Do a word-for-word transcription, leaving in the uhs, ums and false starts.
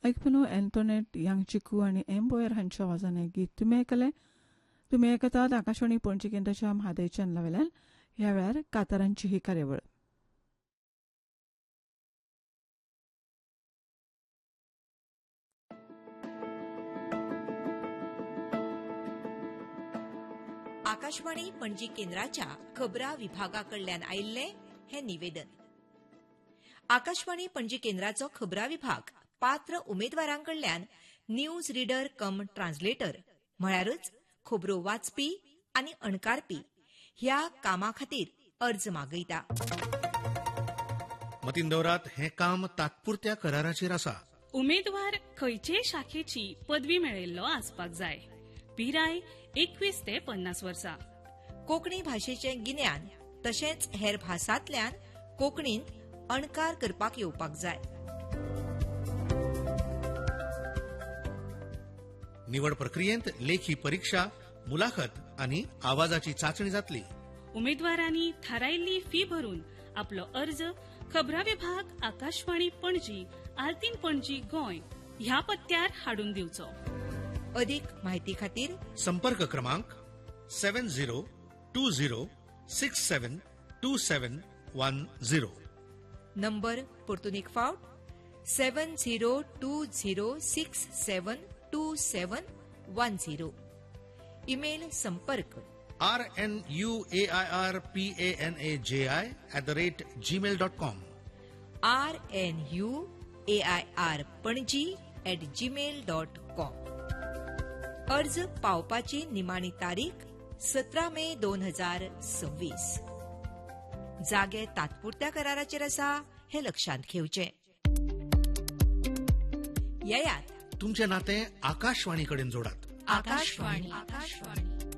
ऐकून एंटोनेट यांगचिकू आणि एम बोयर हांच्या आवाजान हें गीत तुमी आयकलें. तुमी आयकतात आकाशवाणी पणजी केंद्राच्या म्हादय चॅनला वेल्यान ह्या वेळार कांतारांची ही कार्यावळ. आकाशवाणी पणजी केंद्राच्या खबरां विभागाकडल्यान आयिल्ले हे निवेदन. आकाशवाणी पणजी केंद्राचो खबरां विभाग पात्र उमेदवारांकडल्यान न्यूज रीडर कम ट्रान्सलेटर म्हळ्यारच खबरो वाचपी आनी अणकारपी ह्या कामा खातीर अर्ज मागयता. मतीन दवरात हें काम तात्पुरत्या कराराचेर आसा. उमेदवार खंयचेय शाखेची पदवी मेळयल्लो आसपाक जाय. पिराय एकवीस ते पन्नास वर्सां. कोंकणी भाशेचें गिन्यान तशेंच हेर भासांतल्यान कोंकणींत अणकार करपाक येवपाक जाय. निवड प्रक्रियेंत लेखी परीक्षा, मुलाखत आनी आवाजाची चांचणी जातली. उमेदवारांनी थारायिल्ली फी भरून आपलो अर्ज खबरां विभाग, आकाशवाणी पणजी, आल्तीन पणजी, गोंय ह्या पत्त्यार हाडून दिवचो. अदीक म्हायती खातीर संपर्क क्रमांक सेवन zero to zero six seven to seven one zero. Number परतून एक फावट सेवन zero to zero six seven to seven one zero. Email संपर्क R N U A I R P A N A जे I at the rate Gmail dot com. R N U A I R Panaji at Gmail dot com. अर्ज पावपाची निमाणी तारीख सतरा मे दोन हजार सव्वीस. जागे तात्पुरत्या कराराचेर आसा हे लक्षांत घेवचें. येयात तुमचें नातें आकाशवाणी कडेन जोडात. आकाशवाणी.